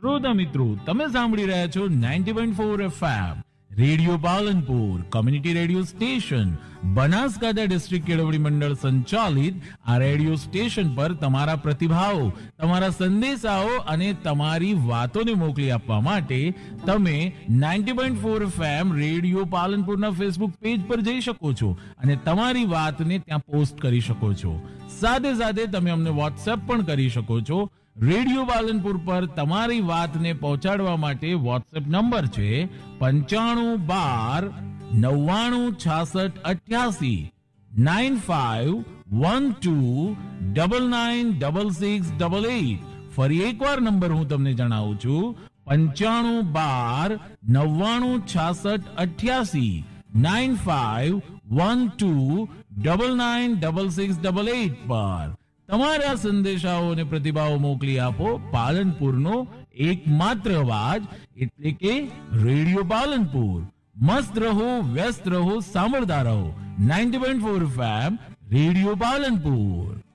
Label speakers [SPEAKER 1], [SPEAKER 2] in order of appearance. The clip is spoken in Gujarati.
[SPEAKER 1] શ્રોતા મિત્રો, તમે સાંભળી રહ્યા છો 90.4 FM radio Palanpur, community radio station, Banaskantha district કેળવણી મંડળ સંચાલિત આ રેડિયો સ્ટેશન પર તમારા પ્રતિભાવો, તમારા સંદેશાઓ અને તમારી વાતોને મોકલી આપવા માટે તમે 90.4 FM રેડિયો પાલનપુરના ફેસબુક પેજ પર જઈ શકો છો અને તમારી વાતને ત્યાં પોસ્ટ કરી શકો છો. સાથે સાથે તમે અમને વોટ્સએપ પણ કરી શકો છો. રેડિયો પાલનપુર પર તમારી વાતને પહોંચાડવા માટે વોટ્સએપ નંબર છે 9592996688 9512996688. ફરી એકવાર નંબર હું તમને જણાવું છું 9512996688 9512996688 પર તમારા સંદેશાઓ અને પ્રતિભાવો મોકલી આપો. પાલનપુરનો એકમાત્ર અવાજ એટલે કે રેડિયો પાલનપુર. મસ્ત રહો, વ્યસ્ત રહો, સાંભળતા રહો 90.4 FM રેડિયો પાલનપુર.